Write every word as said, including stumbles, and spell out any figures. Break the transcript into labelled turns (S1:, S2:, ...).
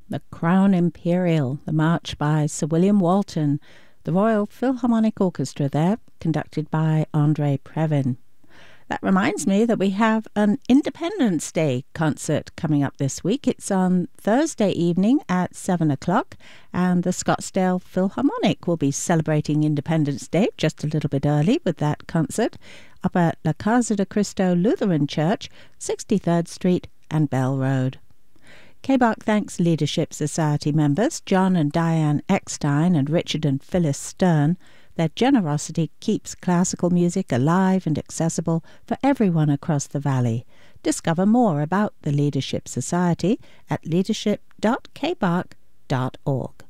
S1: The Crown Imperial, the march by Sir William Walton, the Royal Philharmonic Orchestra there, conducted by Andre Previn. That reminds me that we have an Independence Day concert coming up this week. It's on Thursday evening at seven o'clock, and the Scottsdale Philharmonic will be celebrating Independence Day just a little bit early with that concert up at La Casa de Cristo Lutheran Church, sixty-third Street and Bell Road. K B A R C thanks Leadership Society members John and Diane Eckstein and Richard and Phyllis Stern. Their generosity keeps classical music alive and accessible for everyone across the valley. Discover more about the Leadership Society at leadership dot k b a r c dot org.